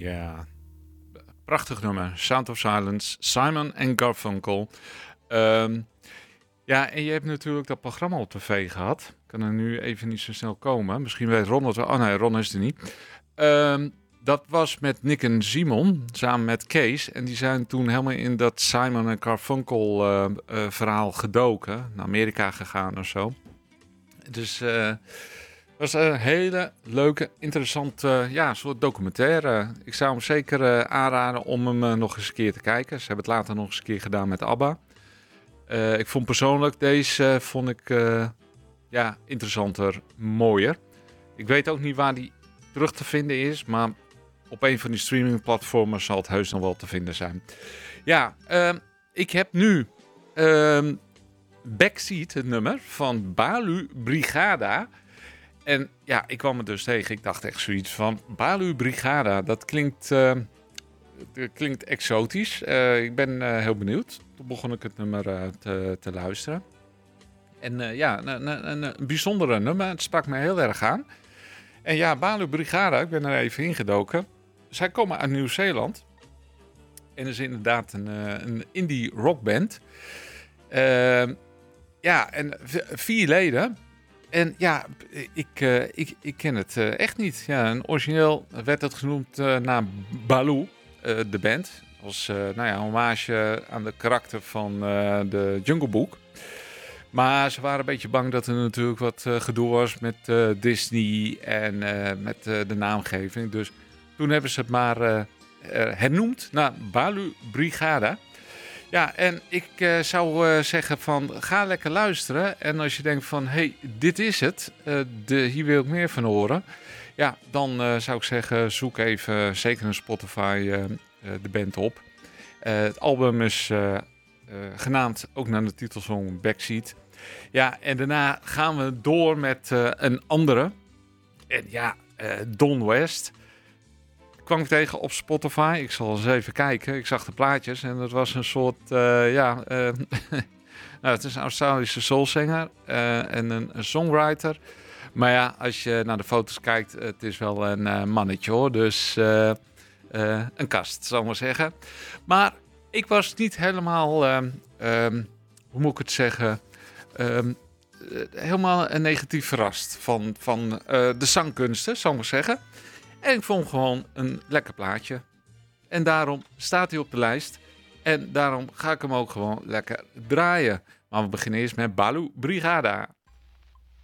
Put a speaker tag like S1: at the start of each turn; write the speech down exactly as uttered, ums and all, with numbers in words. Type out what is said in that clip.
S1: Ja, prachtig nummer. Sound of Silence, Simon en Garfunkel. Um, ja, en je hebt natuurlijk dat programma op tv gehad. Ik kan er nu even niet zo snel komen. Misschien weet Ron het wel. Oh nee, Ron is er niet. Um, dat was met Nick en Simon, samen met Kees. En die zijn toen helemaal in dat Simon en Garfunkel uh, uh, verhaal gedoken. Naar Amerika gegaan of zo. Dus uh, het was een hele leuke, interessante ja, soort documentaire. Ik zou hem zeker uh, aanraden om hem uh, nog eens een keer te kijken. Ze hebben het later nog eens een keer gedaan met ABBA. Uh, ik vond persoonlijk deze uh, vond ik, uh, ja, interessanter, mooier. Ik weet ook niet waar die terug te vinden is, maar op een van die streamingplatformen zal het heus nog wel te vinden zijn. Ja, uh, ik heb nu uh, Backseat, het nummer van Balu Brigada. En ja, ik kwam er dus tegen. Ik dacht echt zoiets van Balu Brigada. Dat klinkt, uh, dat klinkt exotisch. Uh, ik ben uh, heel benieuwd. Toen begon ik het nummer uh, te, te luisteren. En uh, ja, een, een, een bijzondere nummer. Het sprak me heel erg aan. En ja, Balu Brigada, ik ben er even ingedoken. Zij komen uit Nieuw-Zeeland. En dat is inderdaad een, een indie rockband. Uh, ja, en vier leden. En ja, ik, uh, ik, ik ken het uh, echt niet. Ja, een origineel werd het genoemd uh, naar Baloo, uh, de band. Als uh, nou ja, hommage aan de karakter van uh, de Jungle Book. Maar ze waren een beetje bang dat er natuurlijk wat uh, gedoe was met uh, Disney en uh, met uh, de naamgeving. Dus toen hebben ze het maar uh, uh, hernoemd naar Balu Brigada. Ja, en ik uh, zou uh, zeggen van ga lekker luisteren. En als je denkt van hé, hey, dit is het, uh, de, hier wil ik meer van horen. Ja, dan uh, zou ik zeggen zoek even, zeker in Spotify, uh, uh, de band op. Uh, het album is uh, uh, genaamd ook naar de titelsong Backseat. Ja, en daarna gaan we door met uh, een andere. En ja, uh, Don West. Kwam ik tegen op Spotify. Ik zal eens even kijken. Ik zag de plaatjes en het was een soort, uh, ja, uh, nou, het is een Australische soulzanger uh, en een, een songwriter. Maar ja, als je naar de foto's kijkt, het is wel een uh, mannetje hoor. Dus uh, uh, een kast, zal ik maar zeggen. Maar ik was niet helemaal, uh, um, hoe moet ik het zeggen, um, uh, helemaal uh, negatief verrast van, van uh, de zangkunsten, zal ik maar zeggen. En ik vond gewoon een lekker plaatje. En daarom staat hij op de lijst. En daarom ga ik hem ook gewoon lekker draaien. Maar we beginnen eerst met Balu Brigada.